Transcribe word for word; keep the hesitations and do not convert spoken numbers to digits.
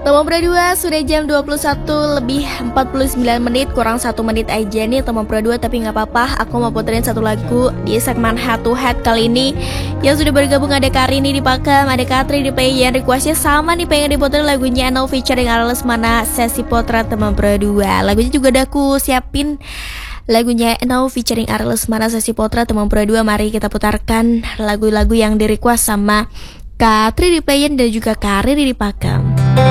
Teman Pro dua sudah jam dua puluh satu lebih empat puluh sembilan menit, kurang satu menit aja nih Teman Pro dua, tapi nggak apa-apa, aku mau puterin satu lagu di segmen head to head kali ini. Yang sudah bergabung ada Karini di Pakem, ada Katri di Payen, requestnya sama nih, pengen diputerin lagunya No featuring Ara Lesmana, Sesi Potret Teman Pro dua. Lagunya juga udah aku siapin, lagunya No featuring Ara Lesmana, Sesi Potret Teman Pro dua. Mari kita putarkan lagu-lagu yang di request sama Katri di Payen dan juga Karini di Pakem.